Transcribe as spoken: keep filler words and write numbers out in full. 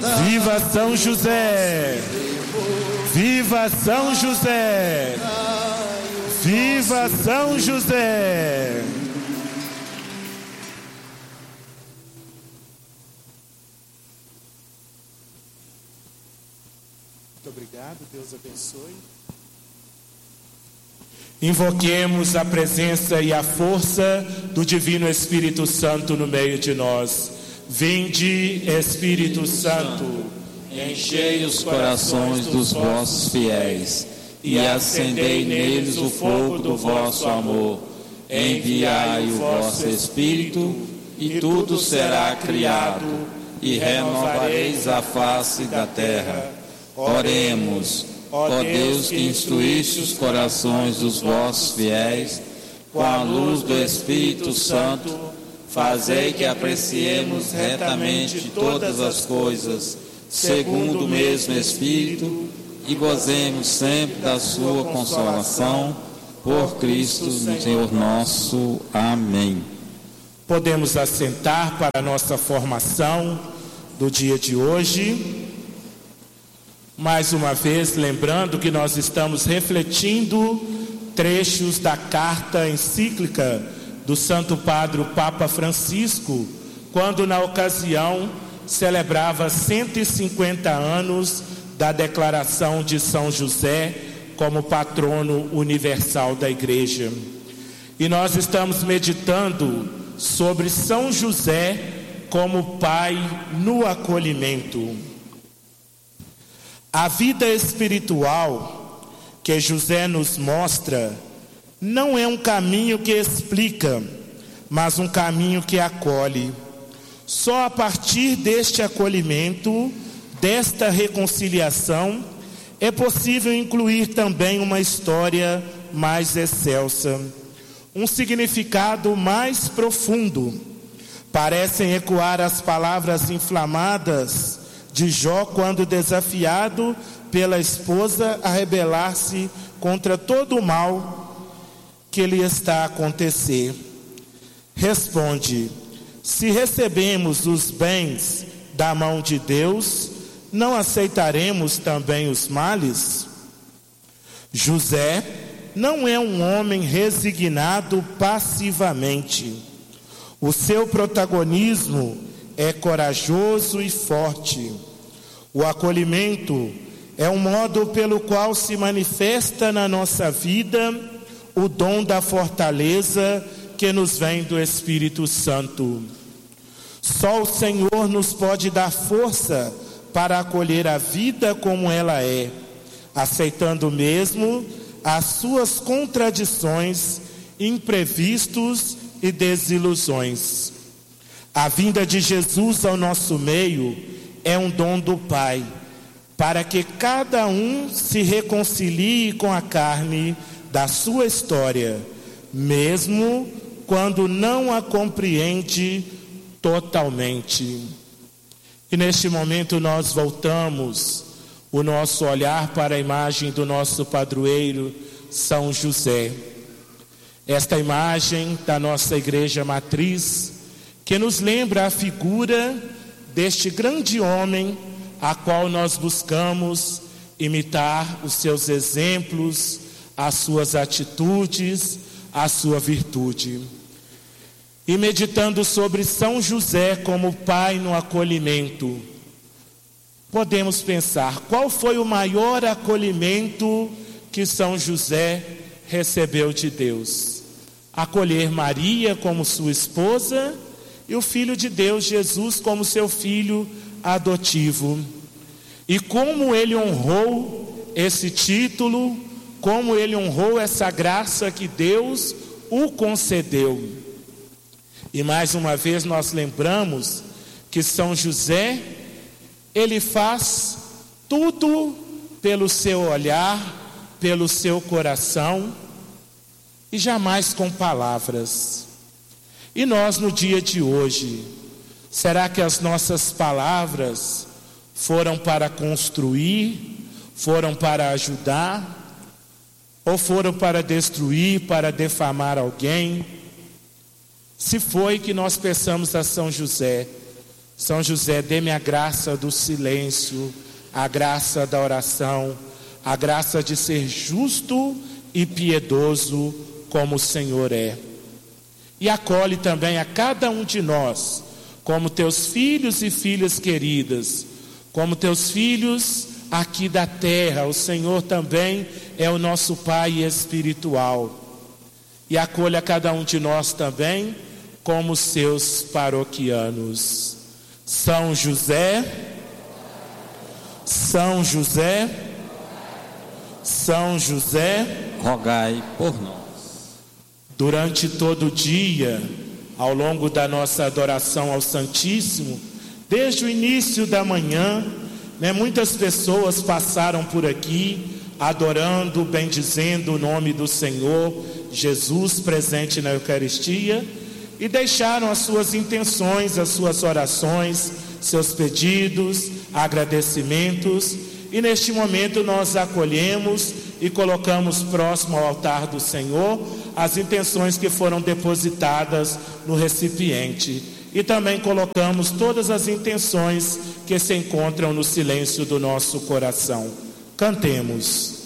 Viva São José! Viva São José! Viva São José! Muito obrigado, Deus abençoe. Invoquemos a presença e a força do Divino Espírito Santo no meio de nós. Vinde, Espírito Santo, enchei os corações dos vossos fiéis e acendei neles o fogo do vosso amor. Enviai o vosso Espírito e tudo será criado e renovareis a face da terra. Oremos. Ó Deus, que instruíste os corações dos vossos fiéis com a luz do Espírito Santo, fazei que apreciemos retamente todas as coisas, segundo o mesmo Espírito, e gozemos sempre da sua consolação, por Cristo Senhor nosso. Amém. Podemos assentar para a nossa formação do dia de hoje. Mais uma vez, lembrando que nós estamos refletindo trechos da carta encíclica do Santo Padre o Papa Francisco, quando na ocasião celebrava cento e cinquenta anos da declaração de São José como patrono universal da Igreja. E nós estamos meditando sobre São José como pai no acolhimento. A vida espiritual que José nos mostra não é um caminho que explica, mas um caminho que acolhe. Só a partir deste acolhimento, desta reconciliação, é possível incluir também uma história mais excelsa, um significado mais profundo. Parecem ecoar as palavras inflamadas de Jó quando desafiado pela esposa a rebelar-se contra todo o mal que lhe está a acontecer. Responde: se recebemos os bens da mão de Deus, não aceitaremos também os males? José não é um homem resignado passivamente. O seu protagonismo é corajoso e forte. O acolhimento é um modo pelo qual se manifesta na nossa vida o dom da fortaleza que nos vem do Espírito Santo. Só o Senhor nos pode dar força para acolher a vida como ela é, aceitando mesmo as suas contradições, imprevistos e desilusões. A vinda de Jesus ao nosso meio é um dom do Pai, para que cada um se reconcilie com a carne da sua história, mesmo quando não a compreende totalmente. E neste momento nós voltamos o nosso olhar para a imagem do nosso padroeiro São José. Esta imagem da nossa igreja matriz, que nos lembra a figura deste grande homem a qual nós buscamos imitar os seus exemplos, as suas atitudes, a sua virtude. E meditando sobre São José como pai no acolhimento, podemos pensar, qual foi o maior acolhimento que São José recebeu de Deus? Acolher Maria como sua esposa e o Filho de Deus, Jesus, como seu filho adotivo. E como ele honrou esse título, como ele honrou essa graça que Deus o concedeu. E mais uma vez nós lembramos que São José, ele faz tudo pelo seu olhar, pelo seu coração, e jamais com palavras. E nós no dia de hoje, será que as nossas palavras foram para construir, foram para ajudar, ou foram para destruir, para defamar alguém? Se foi, que nós peçamos a São José: São José, dê-me a graça do silêncio, a graça da oração, a graça de ser justo e piedoso como o Senhor é. E acolhe também a cada um de nós como teus filhos e filhas queridas, como teus filhos aqui da terra. O Senhor também é o nosso Pai espiritual. E acolha cada um de nós também como seus paroquianos. São José, São José, São José, rogai por nós. Durante todo o dia, ao longo da nossa adoração ao Santíssimo, desde o início da manhã, né, muitas pessoas passaram por aqui, adorando, bendizendo o nome do Senhor Jesus presente na Eucaristia, e deixaram as suas intenções, as suas orações, seus pedidos, agradecimentos, e neste momento nós acolhemos e colocamos próximo ao altar do Senhor as intenções que foram depositadas no recipiente, e também colocamos todas as intenções que se encontram no silêncio do nosso coração. Cantemos.